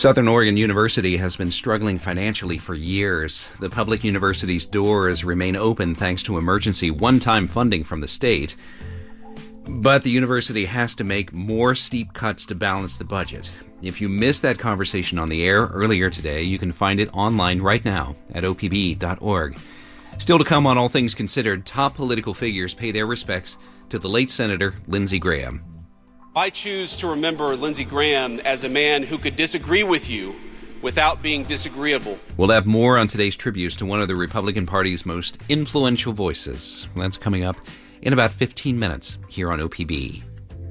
Southern Oregon University has been struggling financially for years. The public university's doors remain open thanks to emergency one-time funding from the state. But the university has to make more steep cuts to balance the budget. If you missed that conversation on the air earlier today, you can find it online right now at opb.org. Still to come on All Things Considered, top political figures pay their respects to the late Senator Lindsey Graham. I choose to remember Lindsey Graham as a man who could disagree with you without being disagreeable. We'll have more on today's tributes to one of the Republican Party's most influential voices. That's coming up in about 15 minutes here on OPB.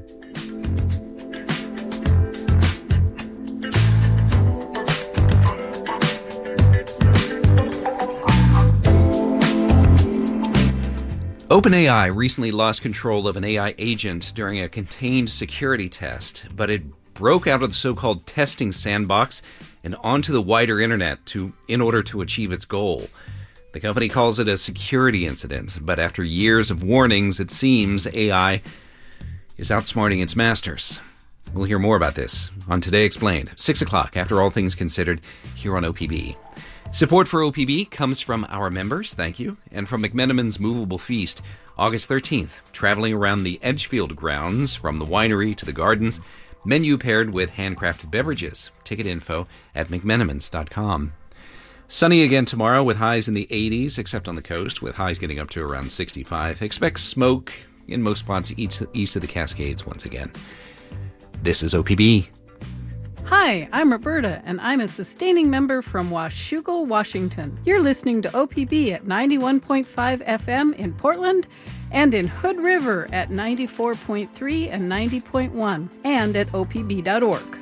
OpenAI recently lost control of an AI agent during a contained security test, but it broke out of the so-called testing sandbox and onto the wider internet in order to achieve its goal. The company calls it a security incident, but after years of warnings, it seems AI is outsmarting its masters. We'll hear more about this on Today Explained, 6 o'clock after All Things Considered here on OPB. Support for OPB comes from our members, thank you, and from McMenamin's Movable Feast, August 13th, traveling around the Edgefield grounds from the winery to the gardens, menu paired with handcrafted beverages. Ticket info at mcmenamins.com. Sunny again tomorrow with highs in the 80s, except on the coast, with highs getting up to around 65. Expect smoke in most spots east of the Cascades once again. This is OPB. Hi, I'm Roberta, and I'm a sustaining member from Washougal, Washington. You're listening to OPB at 91.5 FM in Portland and in Hood River at 94.3 and 90.1 and at opb.org.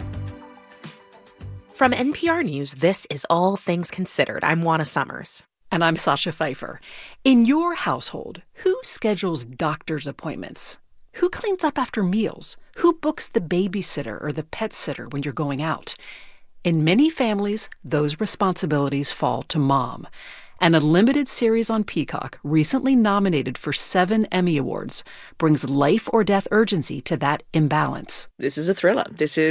From NPR News, this is All Things Considered. I'm Juana Summers. And I'm Sasha Pfeiffer. In your household, who schedules doctor's appointments? Who cleans up after meals? Who books the babysitter or the pet sitter when you're going out? In many families, those responsibilities fall to mom. And a limited series on Peacock, recently nominated for 7 Emmy Awards, brings life or death urgency to that imbalance. This is a thriller.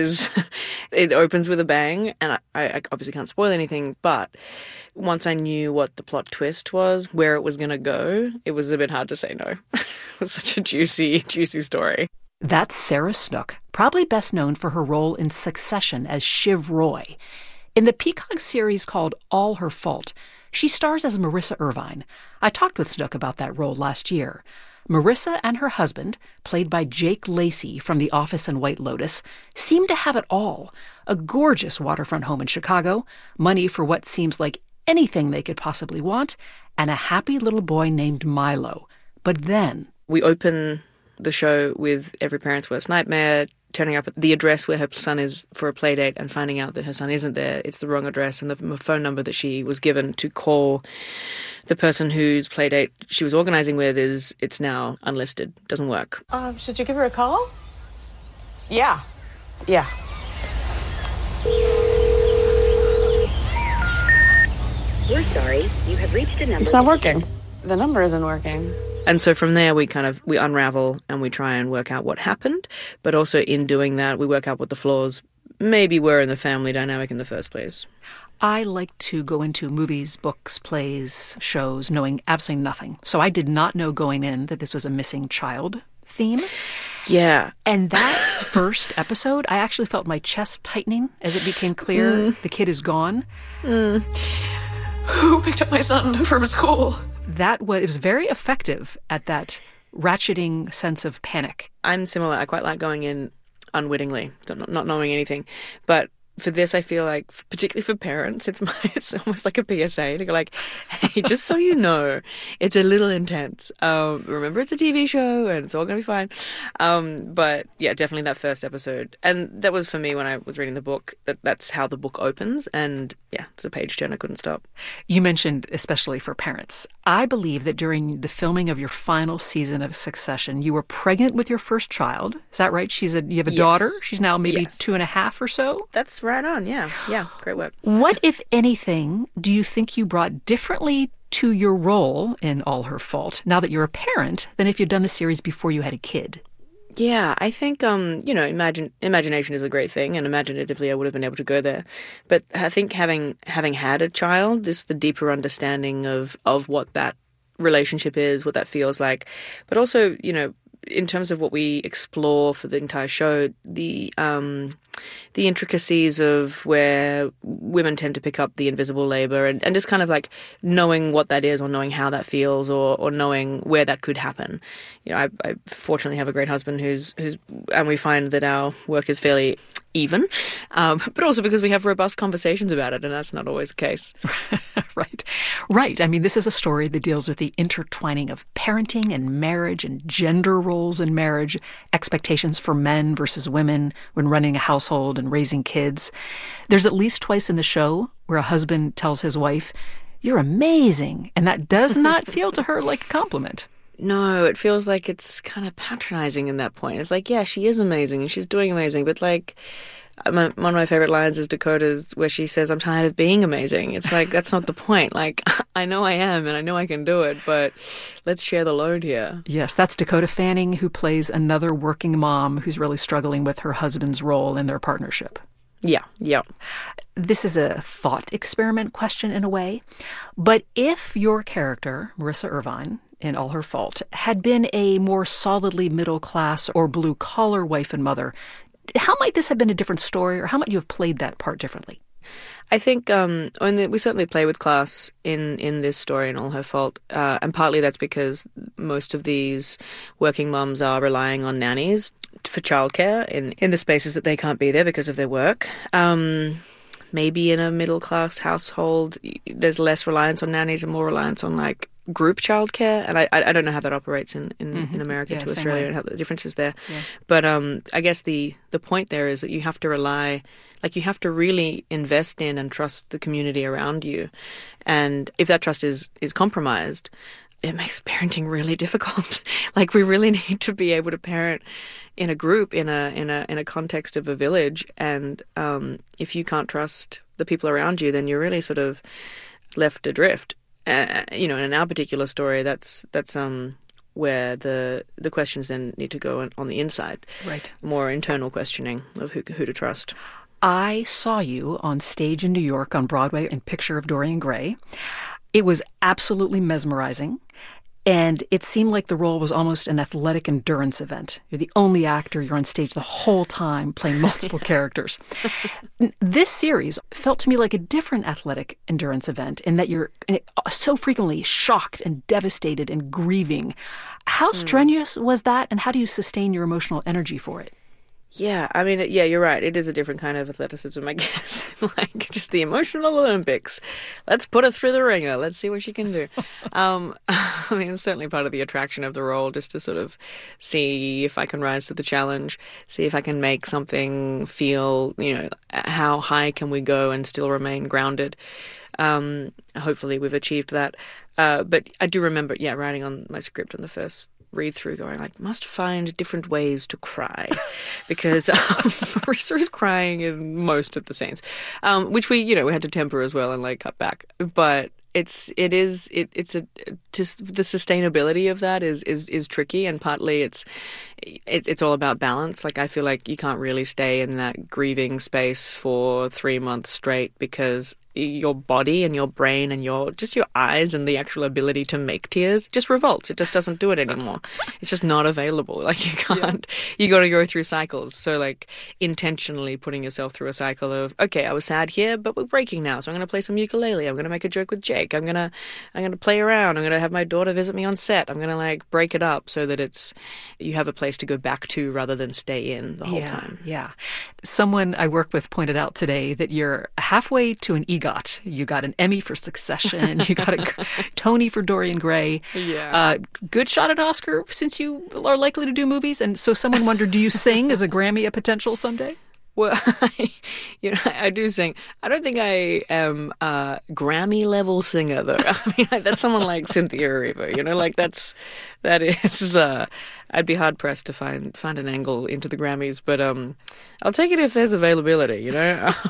It opens with a bang, and I obviously can't spoil anything, but once I knew what the plot twist was, where it was going to go, it was a bit hard to say no. It was such a juicy story. That's Sarah Snook, probably best known for her role in Succession as Shiv Roy. In the Peacock series called All Her Fault, she stars as Marissa Irvine. I talked with Snook about that role last year. Marissa and her husband, played by Jake Lacey from The Office and White Lotus, seem to have it all. A gorgeous waterfront home in Chicago, money for what seems like anything they could possibly want, and a happy little boy named Milo. But then... We open the show with every parent's worst nightmare, turning up at the address where her son is for a play date and finding out that her son isn't there. It's the wrong address, and the phone number that she was given to call the person whose play date she was organizing with it's now unlisted. Doesn't work. Should you give her a call? Yeah. We're sorry, you have reached a number. It's not working. The number isn't working. And so from there, we unravel and we try and work out what happened. But also in doing that, we work out what the flaws maybe were in the family dynamic in the first place. I like to go into movies, books, plays, shows, knowing absolutely nothing. So I did not know going in that this was a missing child theme. Yeah. And that first episode, I actually felt my chest tightening as it became clear the kid is gone. Who picked up my son from school? It was very effective at that ratcheting sense of panic. I'm similar. I quite like going in unwittingly, not knowing anything. But for this, I feel like, particularly for parents, it's almost like a PSA to go like, hey, just so you know, it's a little intense. Remember, it's a TV show and it's all going to be fine. But yeah, definitely that first episode. And that was for me when I was reading the book, that's how the book opens. And yeah, it's a page turn. I couldn't stop. You mentioned, especially for parents, I believe that during the filming of your final season of Succession, you were pregnant with your first child. Is that right? You have a daughter. She's now maybe 2.5 or so. That's right on. Yeah. Great work. What, if anything, do you think you brought differently to your role in All Her Fault now that you're a parent than if you'd done the series before you had a kid? Yeah, I think, imagination is a great thing, and imaginatively I would have been able to go there. But I think having had a child, just the deeper understanding of what that relationship is, what that feels like, but also, in terms of what we explore for the entire show, the intricacies of where women tend to pick up the invisible labor and just kind of like knowing what that is or knowing how that feels or knowing where that could happen. I fortunately have a great husband who's and we find that our work is fairly even, but also because we have robust conversations about it, and that's not always the case. Right. I mean, this is a story that deals with the intertwining of parenting and marriage and gender roles in marriage, expectations for men versus women when running a household and raising kids. There's at least twice in the show where a husband tells his wife, "You're amazing," and that does not feel to her like a compliment. No, it feels like it's kind of patronizing in that point. It's like, yeah, she is amazing and she's doing amazing, but like, one of my favorite lines is Dakota's, where she says, "I'm tired of being amazing." It's like, that's not the point. Like, I know I am and I know I can do it, but let's share the load here. Yes, that's Dakota Fanning, who plays another working mom who's really struggling with her husband's role in their partnership. Yeah. This is a thought experiment question in a way. But if your character, Marissa Irvine, in All Her Fault, had been a more solidly middle-class or blue-collar wife and mother, how might this have been a different story, or how might you have played that part differently? I think we certainly play with class in this story, in All Her Fault, and partly that's because most of these working mums are relying on nannies for childcare in the spaces that they can't be there because of their work. Maybe in a middle-class household, there's less reliance on nannies and more reliance on like group childcare, and I don't know how that operates in America to Australia and how the difference is there. Yeah. But I guess the point there is that you have to rely, like you have to really invest in and trust the community around you, and if that trust is compromised, it makes parenting really difficult. Like we really need to be able to parent in a group, in a context of a village, and if you can't trust the people around you, then you're really sort of left adrift. In our particular story, that's where the questions then need to go on the inside. Right. More internal questioning of who to trust. I saw you on stage in New York on Broadway in Picture of Dorian Gray. It was absolutely mesmerizing, and it seemed like the role was almost an athletic endurance event. You're the only actor, you're on stage the whole time playing multiple characters. This series felt to me like a different athletic endurance event in that you're so frequently shocked and devastated and grieving. How strenuous was that, and how do you sustain your emotional energy for it? Yeah, I mean, yeah, you're right. It is a different kind of athleticism, I guess. Like, just the emotional Olympics. Let's put her through the ringer. Let's see what she can do. I mean, it's certainly part of the attraction of the role, just to sort of see if I can rise to the challenge, see if I can make something feel, how high can we go and still remain grounded. Hopefully we've achieved that. But I do remember, writing on my script on the first read through going like, must find different ways to cry because Marissa is crying in most of the scenes, which we had to temper as well and like cut back. But just the sustainability of that is tricky, and partly it's all about balance. Like I feel like you can't really stay in that grieving space for 3 months straight because your body and your brain and your eyes and the actual ability to make tears just revolts. It just doesn't do it anymore. It's just not available. Like you can't. Yeah. You got to go through cycles. So like intentionally putting yourself through a cycle of, okay, I was sad here, but we're breaking now, so I'm going to play some ukulele. I'm going to make a joke with Jake. I'm going to play around. I'm going to have my daughter visit me on set. I'm going to like break it up so that you have a place to go back to rather than stay in the whole time. Yeah. Someone I work with pointed out today that you're halfway to an EGOT. You got an Emmy for Succession. You got a Tony for Dorian Gray. Yeah. Good shot at Oscar since you are likely to do movies. And so someone wondered, do you sing? Is a Grammy a potential someday? Well, I do sing. I don't think I am a Grammy-level singer, though. I mean, that's someone like Cynthia Erivo, that is, I'd be hard-pressed to find an angle into the Grammys, but I'll take it if there's availability,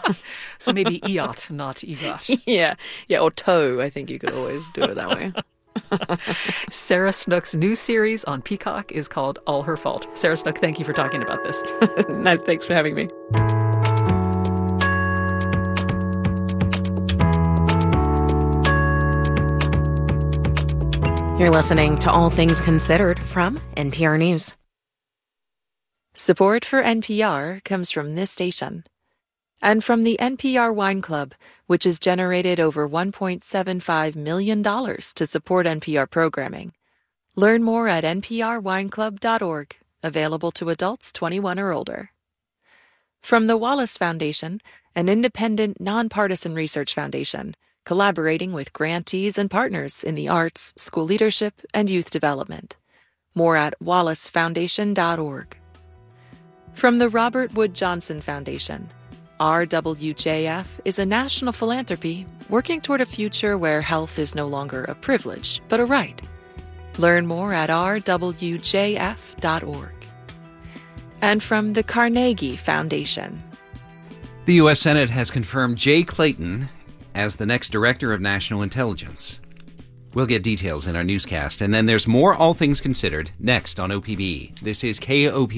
So maybe EOT, not EGOT. Yeah, or TOE, I think you could always do it that way. Sarah Snook's new series on Peacock is called All Her Fault. Sarah Snook, thank you for talking about this. No, thanks for having me. You're listening to All Things Considered from NPR News. Support for NPR comes from this station and from the NPR Wine Club, which has generated over $1.75 million to support NPR programming. Learn more at nprwineclub.org, available to adults 21 or older. From the Wallace Foundation, an independent, nonpartisan research foundation, collaborating with grantees and partners in the arts, school leadership, and youth development. More at wallacefoundation.org. From the Robert Wood Johnson Foundation, RWJF is a national philanthropy working toward a future where health is no longer a privilege, but a right. Learn more at rwjf.org. And from the Carnegie Foundation. The U.S. Senate has confirmed Jay Clayton as the next Director of National Intelligence. We'll get details in our newscast, and then there's more All Things Considered next on OPB. This is KOPB